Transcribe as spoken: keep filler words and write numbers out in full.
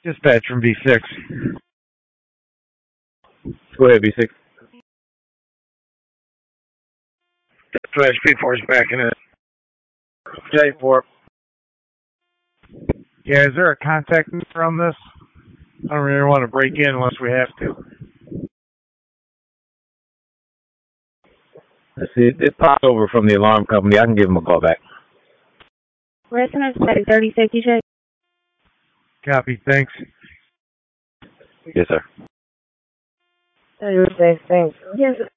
Dispatch from B six. Go ahead, B six. Dispatch B four is backing it. J four. Yeah, is there a contact number on this? I don't really want to break in unless we have to. Let's see. It popped over from the alarm company. I can give them a call back. Residence thirty safety check. Copy, thanks. Yes, sir. thirty safety, thanks. Here's